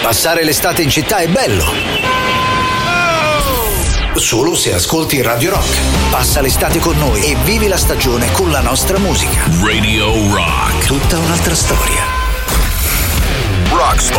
Passare l'estate in città è bello. Solo se ascolti Radio Rock. Passa l'estate con noi e vivi la stagione con la nostra musica. Radio Rock. Tutta un'altra storia. Rockstar.